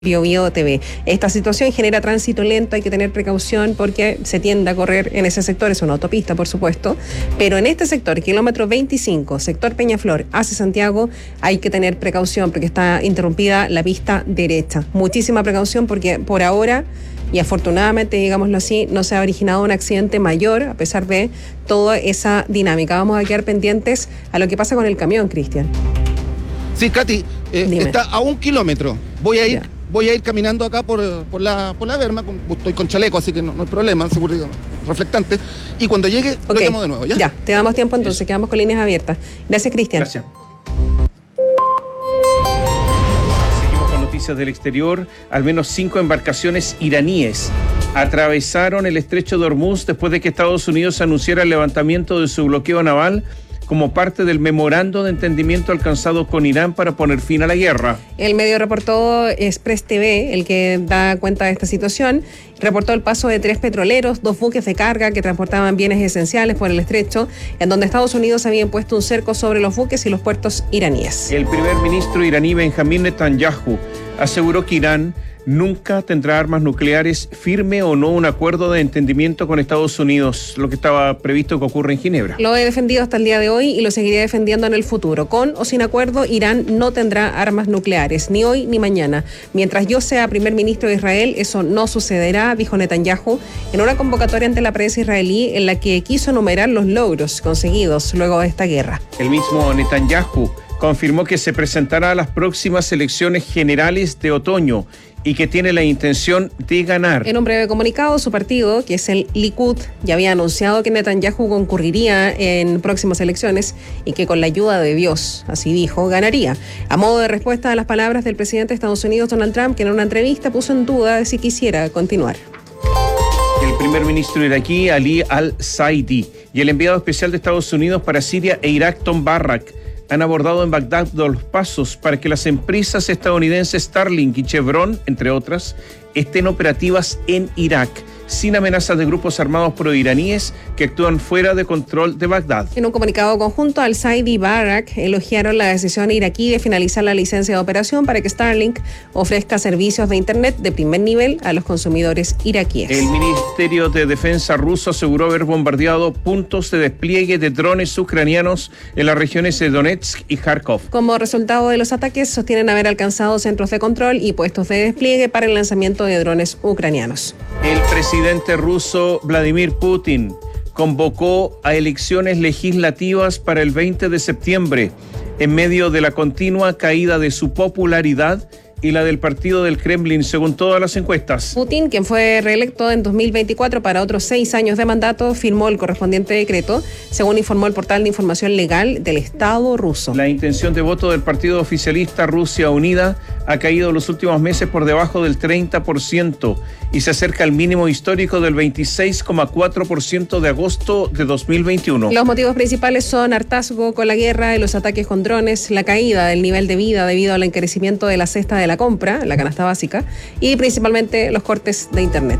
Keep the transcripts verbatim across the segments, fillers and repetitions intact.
Biobío T V. Esta situación genera tránsito lento, hay que tener precaución porque se tiende a correr en ese sector, es una autopista por supuesto, pero en este sector, kilómetro veinticinco, sector Peñaflor, hacia Santiago, hay que tener precaución porque está interrumpida la pista derecha. Muchísima precaución porque por ahora, y afortunadamente, digámoslo así, no se ha originado un accidente mayor a pesar de toda esa dinámica. Vamos a quedar pendientes a lo que pasa con el camión, Cristian. Sí, Katy, eh, está a un kilómetro. Voy a ir... Ya. Voy a ir caminando acá por, por la por la berma, con, estoy con chaleco, así que no, no hay problema, seguridad reflectante. Y cuando llegue, okay. lo llamo de nuevo, ¿ya? Ya, te damos tiempo entonces, quedamos con líneas abiertas. Gracias, Cristian. Gracias. Seguimos con noticias del exterior. Al menos cinco embarcaciones iraníes atravesaron el estrecho de Hormuz después de que Estados Unidos anunciara el levantamiento de su bloqueo naval como parte del memorando de entendimiento alcanzado con Irán para poner fin a la guerra. El medio reportó, Express T V, el que da cuenta de esta situación, reportó el paso de tres petroleros, dos buques de carga que transportaban bienes esenciales por el estrecho, en donde Estados Unidos había impuesto un cerco sobre los buques y los puertos iraníes. El primer ministro iraní Benjamin Netanyahu aseguró que Irán nunca tendrá armas nucleares, firme o no un acuerdo de entendimiento con Estados Unidos, lo que estaba previsto que ocurra en Ginebra. Lo he defendido hasta el día de hoy y lo seguiré defendiendo en el futuro. Con o sin acuerdo, Irán no tendrá armas nucleares, ni hoy ni mañana. Mientras yo sea primer ministro de Israel, eso no sucederá, dijo Netanyahu en una convocatoria ante la prensa israelí en la que quiso enumerar los logros conseguidos luego de esta guerra. El mismo Netanyahu confirmó que se presentará a las próximas elecciones generales de otoño y que tiene la intención de ganar. En un breve comunicado, su partido, que es el Likud, ya había anunciado que Netanyahu concurriría en próximas elecciones y que con la ayuda de Dios, así dijo, ganaría. A modo de respuesta a las palabras del presidente de Estados Unidos, Donald Trump, que en una entrevista puso en duda de si quisiera continuar. El primer ministro iraquí, Ali al-Saidi, y el enviado especial de Estados Unidos para Siria e Irak, Tom Barrack, han abordado en Bagdad los pasos para que las empresas estadounidenses Starlink y Chevron, entre otras, estén operativas en Irak, sin amenazas de grupos armados proiraníes que actúan fuera de control de Bagdad. En un comunicado conjunto, al-Saidi y Barak elogiaron la decisión iraquí de finalizar la licencia de operación para que Starlink ofrezca servicios de Internet de primer nivel a los consumidores iraquíes. El Ministerio de Defensa ruso aseguró haber bombardeado puntos de despliegue de drones ucranianos en las regiones de Donetsk y Kharkov. Como resultado de los ataques, sostienen haber alcanzado centros de control y puestos de despliegue para el lanzamiento de drones ucranianos. El presidente ruso Vladimir Putin convocó a elecciones legislativas para el veinte de septiembre en medio de la continua caída de su popularidad y la del partido del Kremlin, según todas las encuestas. Putin, quien fue reelecto en dos mil veinticuatro para otros seis años de mandato, firmó el correspondiente decreto, según informó el portal de información legal del Estado ruso. La intención de voto del partido oficialista Rusia Unida ha caído los últimos meses por debajo del treinta por ciento y se acerca al mínimo histórico del veintiséis coma cuatro por ciento de agosto de dos mil veintiuno. Los motivos principales son hartazgo con la guerra y los ataques con drones, la caída del nivel de vida debido al encarecimiento de la cesta de la compra, la canasta básica, y principalmente los cortes de Internet.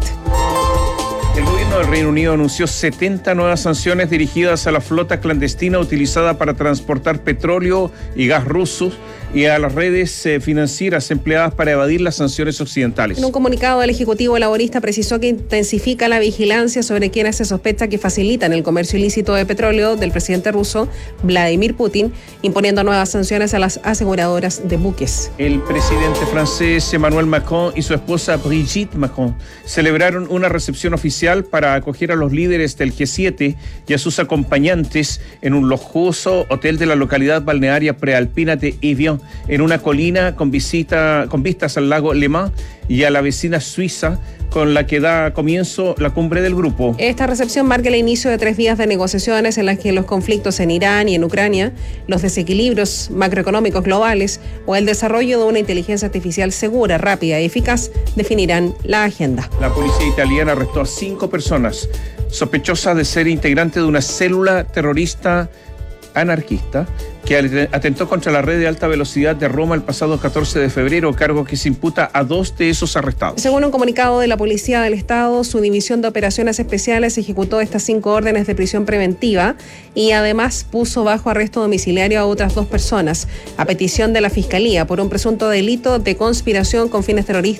El gobierno del Reino Unido anunció setenta nuevas sanciones dirigidas a la flota clandestina utilizada para transportar petróleo y gas rusos y a las redes eh, financieras empleadas para evadir las sanciones occidentales. En un comunicado, el Ejecutivo Laborista precisó que intensifica la vigilancia sobre quienes se sospecha que facilitan el comercio ilícito de petróleo del presidente ruso Vladimir Putin, imponiendo nuevas sanciones a las aseguradoras de buques. El presidente francés Emmanuel Macron y su esposa Brigitte Macron celebraron una recepción oficial para acoger a los líderes del G siete y a sus acompañantes en un lujoso hotel de la localidad balnearia prealpina de Evian, en una colina con visita, con vistas al lago Le Mans y a la vecina Suiza, con la que da comienzo la cumbre del grupo. Esta recepción marca el inicio de tres días de negociaciones en las que los conflictos en Irán y en Ucrania, los desequilibrios macroeconómicos globales o el desarrollo de una inteligencia artificial segura, rápida y eficaz definirán la agenda. La policía italiana arrestó a cinco personas sospechosas de ser integrantes de una célula terrorista anarquista que atentó contra la red de alta velocidad de Roma el pasado catorce de febrero, cargo que se imputa a dos de esos arrestados. Según un comunicado de la Policía del Estado, su División de Operaciones Especiales ejecutó estas cinco órdenes de prisión preventiva y además puso bajo arresto domiciliario a otras dos personas, a petición de la Fiscalía, por un presunto delito de conspiración con fines terroristas